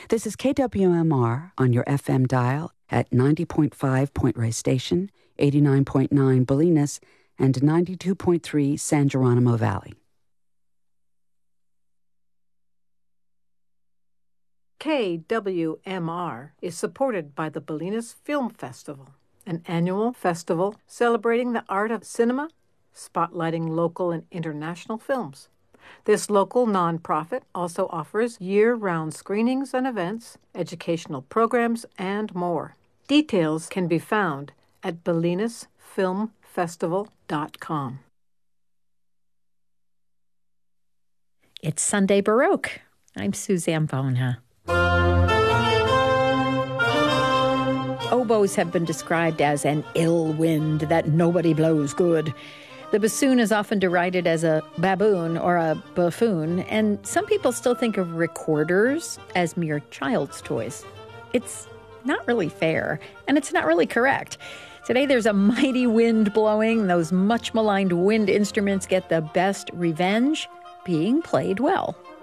This is KWMR on your FM dial at 90.5 Point Reyes Station, 89.9 Bolinas, and 92.3 San Geronimo Valley. KWMR is supported by the Bolinas Film Festival, an annual festival celebrating the art of cinema, spotlighting local and international films. This local nonprofit also offers year-round screenings and events, educational programs, and more. Details can be found at bolinasfilmfestival.com. It's Sunday Baroque. I'm Suzanne Bona. Oboes have been described as an ill wind that nobody blows good. The bassoon is often derided as a baboon or a buffoon, and some people still think of recorders as mere child's toys. It's not really fair, and it's not really correct. Today there's a mighty wind blowing. Those much maligned wind instruments get the best revenge being played well.